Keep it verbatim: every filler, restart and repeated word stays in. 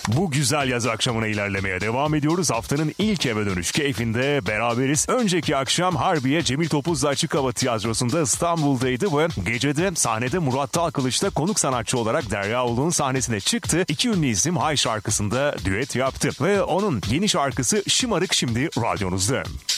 Bu güzel yaz akşamına ilerlemeye devam ediyoruz. Haftanın ilk eve dönüş keyfinde beraberiz. Önceki akşam Harbiye Cemil Topuzlu Açık Hava Tiyatrosu'nda İstanbul'daydı ve gecede sahnede Murat Dalkılıç'ta konuk sanatçı olarak Derya Uluğ'un sahnesine çıktı. İki ünlü isim Hay şarkısında düet yaptı ve onun yeni şarkısı Şımarık şimdi radyonuzda.